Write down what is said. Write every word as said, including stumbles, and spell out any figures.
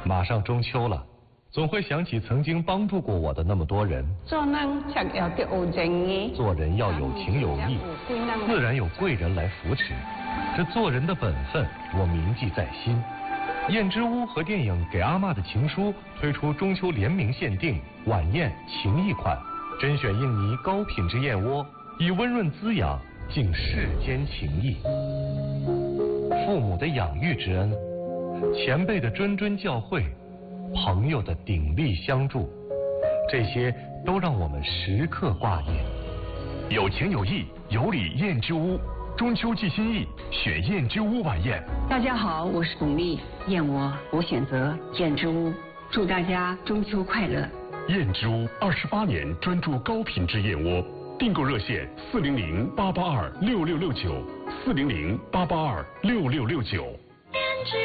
马上中秋了，总会想起曾经帮助过我的那么多人。 做人才要得有情义， 做人要有情有义，自然有贵人来扶持。这做人的本分，我铭记在心。燕之屋和电影《给阿嬷的情书》推出中秋联名限定晚宴情谊款，甄选印尼高品质燕窝，以温润滋养敬世间情谊。父母的养育之恩，前辈的谆谆教诲，朋友的鼎力相助，这些都让我们时刻挂念。 有情有义，有礼燕之屋，中秋寄心意，选燕之屋晚宴。 大家好，我是巩俐，燕窝我选择燕之屋，祝大家中秋快乐。 燕之屋二十八年专注高品质燕窝，订购热线四零零八八二六六六九，四零零八八二六六六九。